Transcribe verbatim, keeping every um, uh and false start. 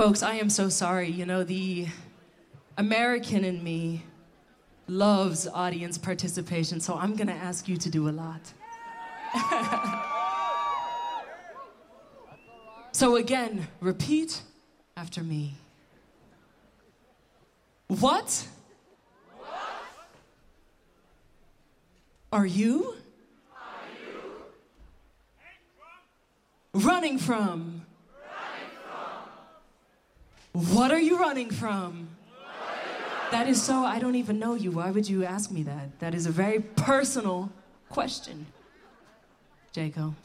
Folks, I am so sorry. You know, the American in me loves audience participation, so I'm gonna ask you to do a lot. So again, repeat after me. What? What? Are you? Are you? Running from? Running from? What are you running from? What are you running That is so, I don't even know you. Why would you ask me that? That is a very personal question. Jaco.